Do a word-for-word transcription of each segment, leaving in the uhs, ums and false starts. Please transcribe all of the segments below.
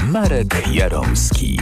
Marek Jaromski.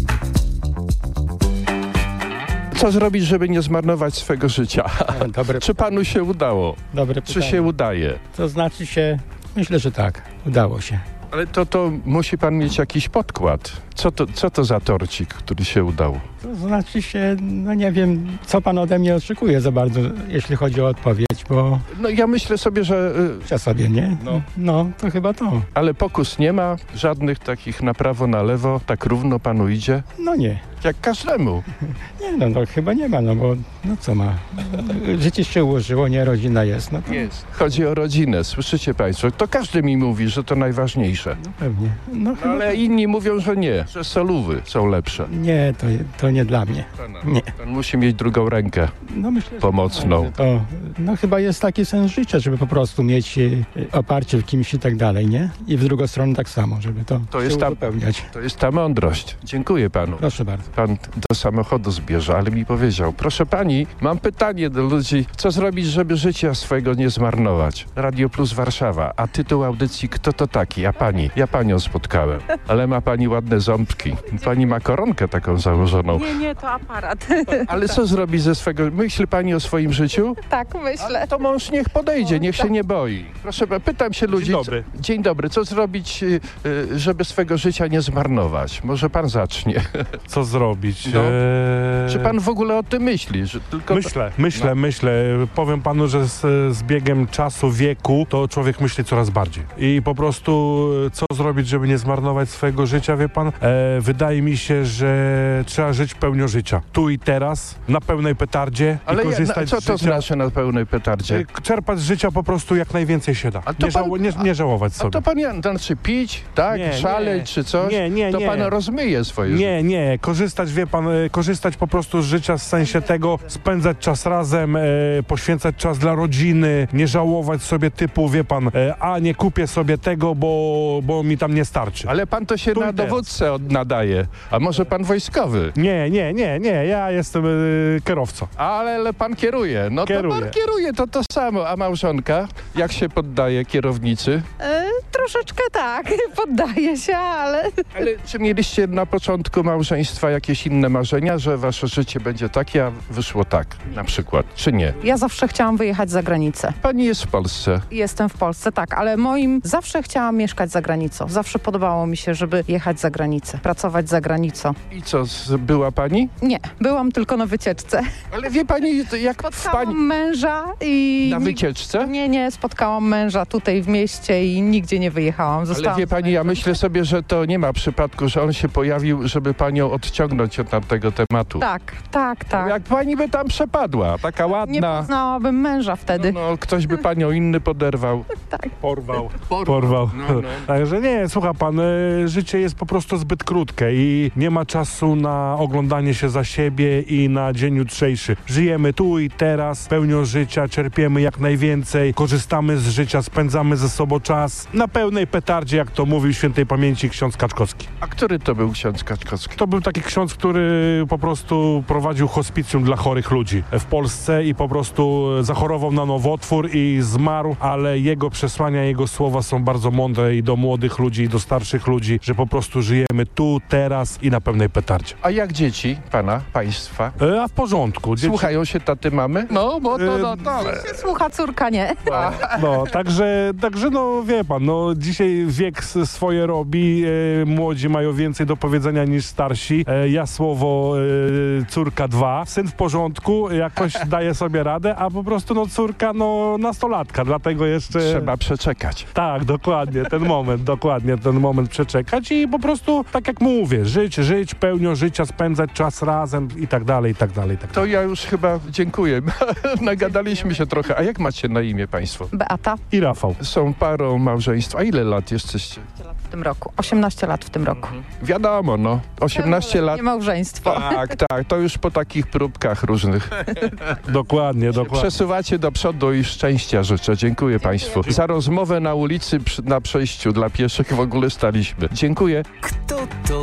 Co zrobić, żeby nie zmarnować swego życia? Dobre, Czy panu się udało? dobre Czy pytanie. się udaje? To znaczy się, myślę, że tak, udało się. Ale to, to musi pan mieć jakiś podkład. Co to, co to za torcik, który się udał? To znaczy się, no nie wiem, co pan ode mnie oczekuje za bardzo, jeśli chodzi o odpowiedź, bo No ja myślę sobie, że... y, ja sobie, nie? No. No, to chyba to. Ale pokus nie ma, żadnych takich na prawo, na lewo, tak równo panu idzie? No nie. Jak każdemu. Nie, no, no chyba nie ma, no bo, no co ma? Życie się ułożyło, nie, rodzina jest, no to Jest. Chodzi o rodzinę, słyszycie państwo? To każdy mi mówi, że to najważniejsze. no pewnie. No chyba Ale inni mówią, że nie, że solówy są lepsze. nie, to, to nie dla mnie. Nie. Pan musi mieć drugą rękę. No myślę, że Pomocną. tak, że to, no chyba jest taki sens życia, żeby po prostu mieć y, oparcie w kimś i tak dalej, nie? I w drugą stronę tak samo, żeby to, To się jest ta- uzupełniać. To jest ta mądrość. Dziękuję panu. Proszę bardzo. Pan do samochodu zbierze, ale mi powiedział: proszę pani, mam pytanie do ludzi, co zrobić, żeby życia swojego nie zmarnować? Radio Plus Warszawa, a tytuł audycji Kto to taki? A pani? Ja panią spotkałem, ale ma pani ładne ząbki. Pani ma koronkę taką założoną. Nie, nie, to aparat. Ale co zrobić ze swego... Myśli pani o swoim życiu? Tak, myślę. Ale to mąż niech podejdzie, niech się nie boi. Proszę, pytam się ludzi... Dzień dobry. Co, dzień dobry. Co zrobić, y, y, żeby swego życia nie zmarnować? Może pan zacznie. Co zrobić? No. Eee, Czy pan w ogóle o tym myśli? Że tylko Myślę, myślę, No. myślę. Powiem panu, że z, z biegiem czasu, wieku, to człowiek myśli coraz bardziej. I po prostu e, co zrobić, żeby nie zmarnować swojego życia, wie pan? E, wydaje mi się, że trzeba żyć pełnią życia. Tu i teraz, na pełnej petardzie Ale i ja, korzystać co z to życia. znaczy na pełnej petardzie? E, Czerpać z życia po prostu jak najwięcej się da. A to Nie, pan- żało, nie, nie żałować A sobie. to pan ja- znaczy pić, tak? Nie, Szaleć nie. czy coś? Nie, nie, to nie. pan rozmyje swoje życie. Nie, nie, korzystać, wie pan, e, korzystać po prostu z życia w sensie tego, spędzać czas razem, e, poświęcać czas dla rodziny, nie żałować sobie typu, wie pan, e, a nie kupię sobie tego, bo, bo mi tam nie starczy. Ale pan to się Tu i na teraz. dowódcę od- nadaje. A może pan wojskowy? Nie, nie, nie, nie, ja jestem e, kierowcą. Ale, ale pan kieruje. No Kieruję. to pan kieruje, to to samo. A małżonka? Jak się poddaje kierownicy? E, troszeczkę tak, poddaję się, ale Ale czy mieliście na początku małżeństwa jakieś inne marzenia, że wasze życie będzie takie, a wyszło tak na przykład, czy nie? ja zawsze chciałam wyjechać za granicę. Pani jest w Polsce. Jestem w Polsce, tak, ale moim zawsze chciałam mieszkać za granicą. Zawsze podobało mi się, żeby jechać za granicę, pracować za granicą. I co, z- była pani? Nie, byłam tylko na wycieczce. Ale wie pani, to jak w Spotkałam pani... męża i... Na nig- wycieczce? Nie, nie, spotkałam męża tutaj w mieście i nigdzie nie wyjechałam. Ale Zostałam wie pani, ja myślę sobie, że to nie ma przypadku, że on się pojawił, żeby panią odciągnąć od tamtego tematu. Tak, tak, tak. Jak pani by tam przepadła, taka Nie ładna... poznałabym męża wtedy. No, no, ktoś by panią inny poderwał. Porwał. Porwał. No, no. Także nie, słucha pan, e, życie jest po prostu zbyt krótkie i nie ma czasu na oglądanie się za siebie i na dzień jutrzejszy. Żyjemy tu i teraz, pełnią życia, czerpiemy jak najwięcej, korzystamy z życia, spędzamy ze sobą czas na pełnej petardzie, jak to mówił świętej pamięci ksiądz Kaczkowski. A który to był ksiądz Kaczkowski? To był taki ksiądz, który po prostu prowadził hospicjum dla chorych ludzi w Polsce i po prostu zachorował na nowotwór i zmarł, ale jego przesłania, jego słowa są bardzo mądre i do młodych ludzi, i do starszych ludzi, że po prostu żyjemy tu, teraz i na pełnej petardzie. A jak dzieci pana, państwa? E, a w porządku. Dzieci, Słuchają się taty mamy? No, bo to E, no, to. Się słucha, córka nie. no, także, także no wie pan, no dzisiaj wiek s- swoje robi, e, młodzi mają więcej do powiedzenia niż starsi. E, ja słowo e, córka dwa, syn w porządku, jakoś daje sobie radę, a po prostu no córka no nastolatka, dlatego jeszcze... Trzeba przeczekać. Tak, dokładnie, ten moment, dokładnie ten moment przeczekać i po prostu, tak jak mówię, żyć, żyć, pełnią życia, spędzać czas razem i tak dalej, i tak dalej, i tak dalej. To ja już chyba dziękuję. Nagadaliśmy się trochę. A jak macie na imię państwo? Beata I Rafał. Są parą małżeństwa. A ile lat jesteście? w tym roku. osiemnaście lat w tym roku. Wiadomo, no. osiemnaście lat. Nie małżeństwo. Tak, tak. To już po takich próbkach różnych. Dokładnie, dokładnie. Przesuwacie do przodu i szczęścia życzę. Dziękuję państwu. Za rozmowę na ulicy przy- na przejściu dla pieszych w ogóle staliśmy. Dziękuję. Kto to